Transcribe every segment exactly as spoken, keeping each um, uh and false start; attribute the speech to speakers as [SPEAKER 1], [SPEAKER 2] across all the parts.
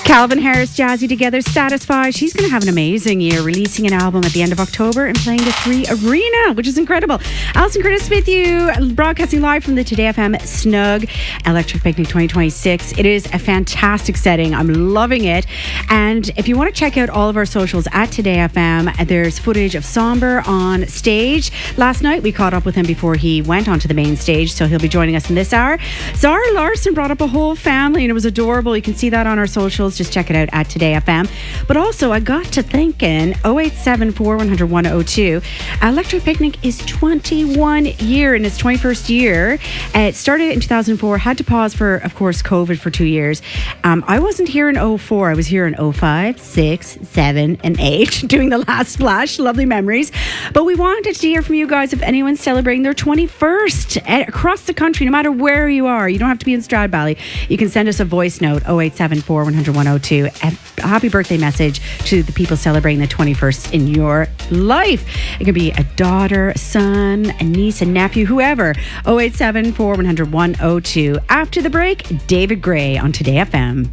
[SPEAKER 1] Calvin Harris, Jazzy together, Satisfied. She's going to have an amazing year, releasing an album at the end of October and playing the Three Arena, which is incredible. Alison Curtis with you, broadcasting live from the Today F M Snug Electric Picnic twenty twenty-six. It is a fantastic setting. I'm loving it. And if you want to check out all of our socials at Today F M, there's footage of Somber on stage. Last night we caught up with him before he went onto the main stage, so he'll be joining us in this hour. Zara Larson brought up a whole family and it was adorable. You can see that on our socials. Just check it out at Today F M. But also, I got to thinking, oh eight seven four, one hundred, one oh two. Electric Picnic is twenty-one year in its twenty-first year. Uh, it started in two thousand four, had to pause for, of course, COVID for two years. Um, I wasn't here in oh four. I was here in oh five, six, seven, and eight, doing the last splash. Lovely memories. But we wanted to hear from you guys if anyone's celebrating their twenty-first across the country, no matter where you are. You don't have to be in Stradbally. You can send us a voice note, oh eight seven four, one hundred, one oh two. A happy birthday message to the people celebrating the twenty-first in your life. It could be a daughter, a son, a niece, a nephew, whoever. oh eight seven four, one hundred, one oh two. After the break, David Gray on Today F M.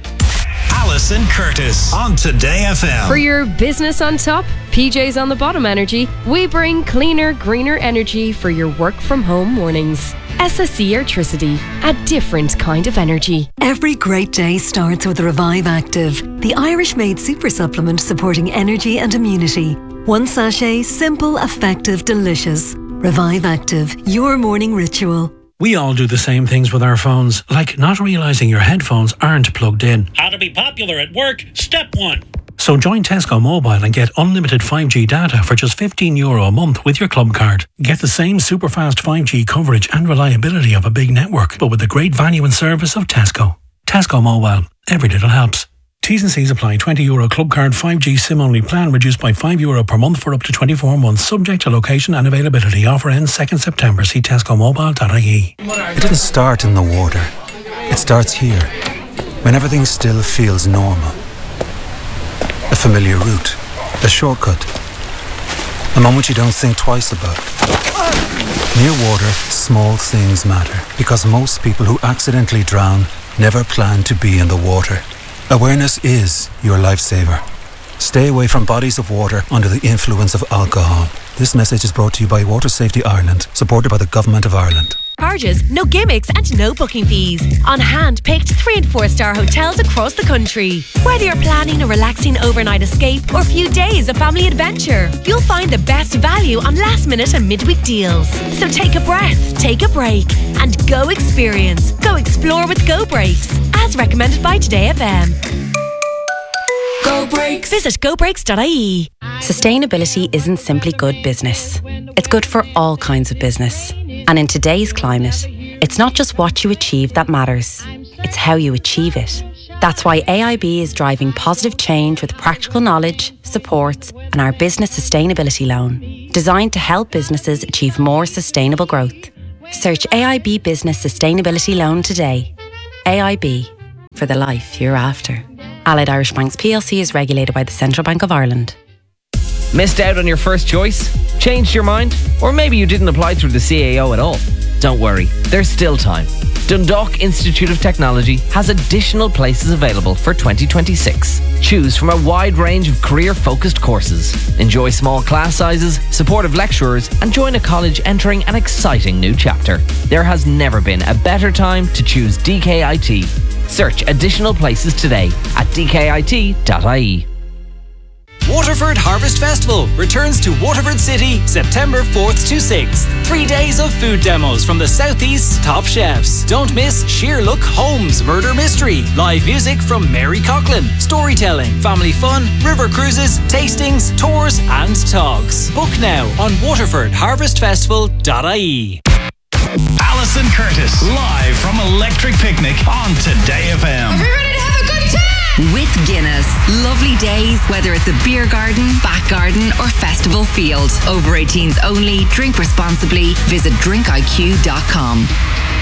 [SPEAKER 2] Alison Curtis on Today F M.
[SPEAKER 3] For your business on top, P J's on the bottom energy, we bring cleaner, greener energy for your work from home mornings. S S E Airtricity, a different kind of energy.
[SPEAKER 4] Every great day starts with Revive Active, the Irish-made super supplement supporting energy and immunity. One sachet, simple, effective, delicious. Revive Active, your morning ritual.
[SPEAKER 5] We all do the same things with our phones, like not realising your headphones aren't plugged in.
[SPEAKER 6] How to be popular at work, step one.
[SPEAKER 5] So join Tesco Mobile and get unlimited five G data for just fifteen euro a month with your club card. Get the same super fast five G coverage and reliability of a big network, but with the great value and service of Tesco. Tesco Mobile. Every little helps. T's and C's apply. twenty euro club card five G SIM only plan reduced by five euro per month for up to twenty-four months, subject to location and availability. Offer ends second September. See tesco mobile dot I E.
[SPEAKER 7] It didn't start in the water. It starts here, when everything still feels normal. A familiar route, a shortcut, a moment you don't think twice about. Near water, small things matter, because most people who accidentally drown never plan to be in the water. Awareness is your lifesaver. Stay away from bodies of water under the influence of alcohol. This message is brought to you by Water Safety Ireland, supported by the Government of Ireland.
[SPEAKER 8] Charges, no gimmicks and no booking fees. On hand-picked three and four star hotels across the country. Whether you're planning a relaxing overnight escape or a few days of family adventure, you'll find the best value on last minute and midweek deals. So take a breath, take a break and go experience. Go explore with Go Breaks, as recommended by Today F M. Go Breaks. Visit go breaks dot I E.
[SPEAKER 9] Sustainability isn't simply good business. It's good for all kinds of business. And in today's climate, it's not just what you achieve that matters, it's how you achieve it. That's why A I B is driving positive change with practical knowledge, supports, and our business sustainability loan, designed to help businesses achieve more sustainable growth. Search A I B Business Sustainability Loan today. A I B, for the life you're after. Allied Irish Banks P L C is regulated by the Central Bank of Ireland.
[SPEAKER 10] Missed out on your first choice? Changed your mind? Or maybe you didn't apply through the C A O at all? Don't worry, there's still time. Dundalk Institute of Technology has additional places available for twenty twenty-six. Choose from a wide range of career-focused courses. Enjoy small class sizes, supportive lecturers, and join a college entering an exciting new chapter. There has never been a better time to choose D K I T. Search additional places today at d k i t dot I E.
[SPEAKER 11] Waterford Harvest Festival returns to Waterford City September fourth to sixth. Three days of food demos from the Southeast's top chefs. Don't miss Sheerlook Holmes Murder Mystery. Live music from Mary Coughlin. Storytelling, family fun, river cruises, tastings, tours and talks. Book now on waterford harvest festival dot I E.
[SPEAKER 2] Alison Curtis, live from Electric Picnic on Today F M.
[SPEAKER 12] Are we ready to have a good time? With Guinness. Lovely days, whether it's a beer garden, back garden or festival field. Over eighteens only. Drink responsibly. Visit drink I Q dot com.